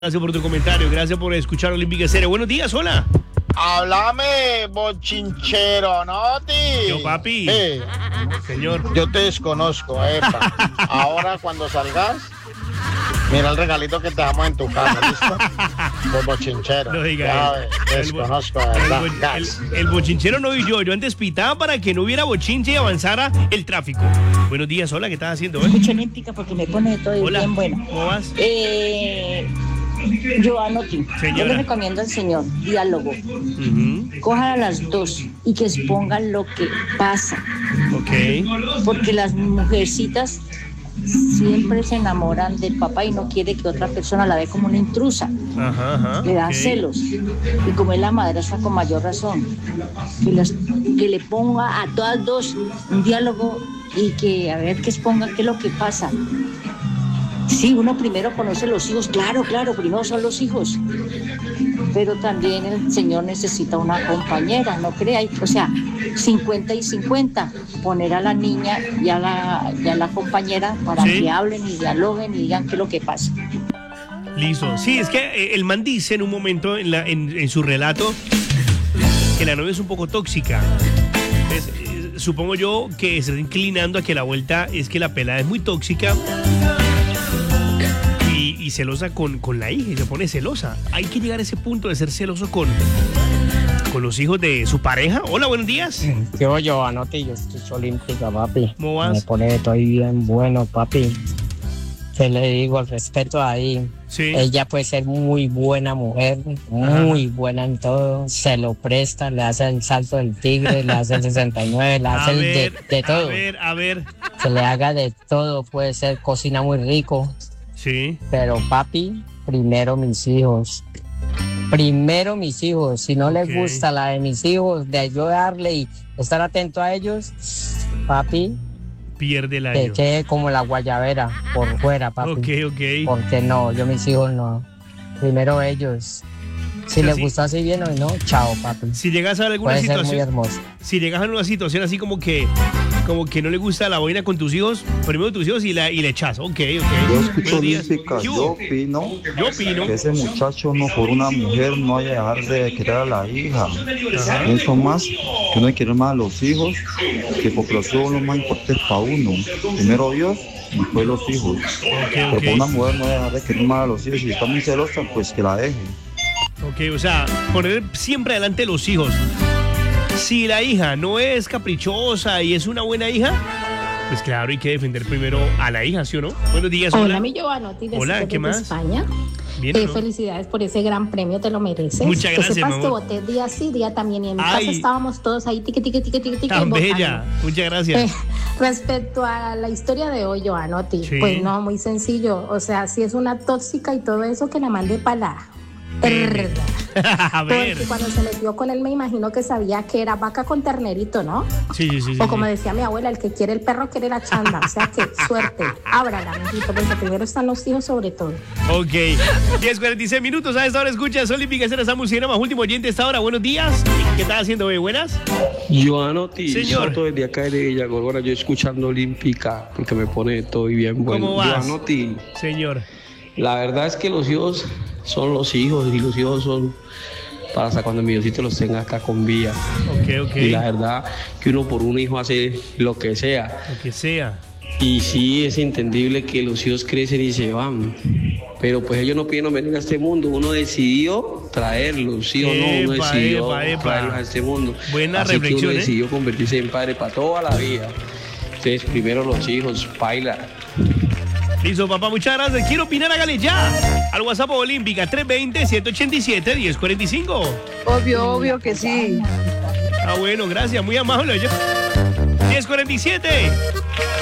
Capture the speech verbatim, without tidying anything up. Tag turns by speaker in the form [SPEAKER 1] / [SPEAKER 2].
[SPEAKER 1] Gracias por tu comentario, gracias por escuchar Olímpica Estéreo. Buenos días, hola.
[SPEAKER 2] Háblame, bochinchero, ¿no, ti?
[SPEAKER 1] Yo, papi.
[SPEAKER 2] Sí.
[SPEAKER 1] Señor.
[SPEAKER 2] Yo te desconozco, epa. Ahora, cuando salgas, mira el regalito que te damos en tu casa, ¿listo? Los bochincheros.
[SPEAKER 1] No diga
[SPEAKER 2] ya,
[SPEAKER 1] eso.
[SPEAKER 2] te
[SPEAKER 1] El bo-
[SPEAKER 2] desconozco, de verdad.
[SPEAKER 1] El, bo-
[SPEAKER 2] Gas.
[SPEAKER 1] el- el bochinchero no vi yo. Yo antes pitaba para que no hubiera bochinche y avanzara el tráfico. Buenos días, hola, ¿qué estás haciendo? eh?
[SPEAKER 3] Mucho olímpica porque me pone de todo y
[SPEAKER 1] Hola,
[SPEAKER 3] bien bueno.
[SPEAKER 1] ¿cómo vas?
[SPEAKER 3] Eh, yo anoto. Yo
[SPEAKER 1] Señora.
[SPEAKER 3] le recomiendo al señor diálogo.
[SPEAKER 1] Ujú,
[SPEAKER 3] Cojan a las dos y que expongan lo que pasa.
[SPEAKER 1] ok.
[SPEAKER 3] Porque las mujercitas siempre se enamoran del papá y no quiere que otra persona la ve como una intrusa.
[SPEAKER 1] Ajá, ajá.
[SPEAKER 3] Le dan
[SPEAKER 1] ok.
[SPEAKER 3] celos. Y como es la madrastra con mayor razón, que, las- que le ponga a todas dos un diálogo y que a ver que exponga qué es lo que pasa. Sí, uno primero conoce los hijos, claro, claro, primero son los hijos. Pero también el señor necesita una compañera, no crea. O sea, cincuenta y cincuenta, poner a la niña y a la, y a la compañera para
[SPEAKER 1] Sí.
[SPEAKER 3] que hablen y dialoguen y digan qué es lo que pasa.
[SPEAKER 1] Listo. Sí, es que eh, el man dice en un momento en, la, en, en su relato que la novia es un poco tóxica. Entonces, eh, supongo yo que se está inclinando a que la vuelta es que la pelada es muy tóxica y, y celosa con, con la hija y se pone celosa. Hay que llegar a ese punto de ser celoso con, con los hijos de su pareja. Hola, buenos días.
[SPEAKER 4] Yo, yo, anote, yo estoy olímpica, papi.
[SPEAKER 1] ¿Cómo vas?
[SPEAKER 4] Me pone estoy bien bueno, papi. Te le digo al respeto ahí.
[SPEAKER 1] Sí.
[SPEAKER 4] Ella puede ser muy buena mujer, muy buena en todo. Se lo presta, le hace el salto del tigre, le hace el sesenta y nueve, le
[SPEAKER 1] A
[SPEAKER 4] hace el de,
[SPEAKER 1] ver,
[SPEAKER 4] de
[SPEAKER 1] a
[SPEAKER 4] todo.
[SPEAKER 1] ver, a ver.
[SPEAKER 4] Que le haga de todo, puede ser, cocina muy rico.
[SPEAKER 1] Sí.
[SPEAKER 4] Pero, papi, primero mis hijos. Primero mis hijos. Si no
[SPEAKER 1] Ok.
[SPEAKER 4] les gusta la de mis hijos, de ayudarle y estar atento a ellos, papi,
[SPEAKER 1] Pierde el
[SPEAKER 4] que
[SPEAKER 1] año.
[SPEAKER 4] quede como la guayabera por fuera, papi.
[SPEAKER 1] Ok, ok.
[SPEAKER 4] Porque no, yo mis hijos no. Primero ellos. Si
[SPEAKER 1] Pero
[SPEAKER 4] les
[SPEAKER 1] sí.
[SPEAKER 4] gustó así bien o no, chao, papi.
[SPEAKER 1] Si llegas a ver alguna
[SPEAKER 4] Puede ser muy
[SPEAKER 1] situación,
[SPEAKER 4] hermoso.
[SPEAKER 1] si llegas a una situación así como que como que no le gusta la boina con tus hijos, primero tus hijos y, la, y le echas. Ok, ok.
[SPEAKER 5] Yo escucho
[SPEAKER 1] Buenos días.
[SPEAKER 5] olímpica,
[SPEAKER 1] ¿Qué
[SPEAKER 5] yo
[SPEAKER 1] hubo?
[SPEAKER 5] opino
[SPEAKER 1] Yo opino.
[SPEAKER 5] que ese muchacho no por una mujer no haya dejar de querer a la hija. Pienso más que uno hay que querer más a los hijos, que porque los hijos lo más importante es para uno. Primero Dios y después los hijos.
[SPEAKER 1] Ok,
[SPEAKER 5] Pero
[SPEAKER 1] ok.
[SPEAKER 5] por una mujer no dejar de querer más a los hijos. Si está muy celosa, pues que la deje.
[SPEAKER 1] Ok, o sea, poner siempre adelante los hijos. Si la hija no es caprichosa y es una buena hija, pues claro, hay que defender primero a la hija, ¿sí o no? Buenos días, hola.
[SPEAKER 6] Hola, mi Giovanotti, de
[SPEAKER 1] Hola,
[SPEAKER 6] Ciudad
[SPEAKER 1] ¿qué
[SPEAKER 6] de
[SPEAKER 1] más?
[SPEAKER 6] España.
[SPEAKER 1] Bien,
[SPEAKER 6] Eh,
[SPEAKER 1] ¿no?
[SPEAKER 6] felicidades por ese gran premio, te lo mereces.
[SPEAKER 1] Muchas gracias,
[SPEAKER 6] Que sepas
[SPEAKER 1] mi
[SPEAKER 6] que
[SPEAKER 1] amor.
[SPEAKER 6] voté día sí, día también. Y en mi
[SPEAKER 1] Ay.
[SPEAKER 6] casa estábamos todos ahí, tique, tique, tique, tique, tique,
[SPEAKER 1] Tan
[SPEAKER 6] votando.
[SPEAKER 1] bella. Muchas gracias.
[SPEAKER 6] Eh, respecto a la historia de hoy, Giovanotti,
[SPEAKER 1] Sí.
[SPEAKER 6] pues no, muy sencillo. O sea, si es una tóxica y todo eso, que la mande para la...
[SPEAKER 1] Bene. A ver.
[SPEAKER 6] Porque cuando se metió con él me imagino que sabía que era vaca con ternerito, ¿no?
[SPEAKER 1] Sí, sí, sí. sí,
[SPEAKER 6] O como
[SPEAKER 1] sí.
[SPEAKER 6] decía mi abuela, el que quiere el perro quiere la chanda. O sea que suerte, ábrala, mijito, porque primero están los hijos sobre todo.
[SPEAKER 1] Ok, diez cuarenta y seis minutos. A esta hora escuchas Olímpica Estéreo, estamos siguiendo más último oyente a esta hora. Buenos días. ¿Qué estás haciendo hoy? ¿Buenas?
[SPEAKER 7] Joanotti,
[SPEAKER 1] Señor.
[SPEAKER 7] Soto desde acá de Villa Gorgona, yo escuchando Olímpica porque me pone todo y bien bueno.
[SPEAKER 1] ¿Cómo vas?
[SPEAKER 7] Joanotti,
[SPEAKER 1] Señor.
[SPEAKER 7] la verdad es que los hijos son los hijos y los hijos son para hasta cuando mi Diosito los tenga acá con vida.
[SPEAKER 1] Ok, ok.
[SPEAKER 7] Y la verdad que uno por un hijo hace lo que sea.
[SPEAKER 1] Lo que sea.
[SPEAKER 7] Y sí es entendible que los hijos crecen y se van. Pero pues ellos no pidieron venir a este mundo, uno decidió traerlos, sí o no, uno
[SPEAKER 1] Epa,
[SPEAKER 7] decidió
[SPEAKER 1] epa, epa.
[SPEAKER 7] traerlos a este mundo.
[SPEAKER 1] Buena
[SPEAKER 7] Así
[SPEAKER 1] reflexión,
[SPEAKER 7] que uno
[SPEAKER 1] ¿eh?
[SPEAKER 7] decidió convertirse en padre para toda la vida. Entonces primero los hijos, paila.
[SPEAKER 1] Listo, papá, muchas gracias. Quiero opinar, hágale ya. Al WhatsApp Olímpica tres veinte, ciento ochenta y siete, diez cuarenta y cinco.
[SPEAKER 8] Obvio, obvio que sí.
[SPEAKER 1] Ah, bueno, gracias, muy amable. diez cuarenta y siete.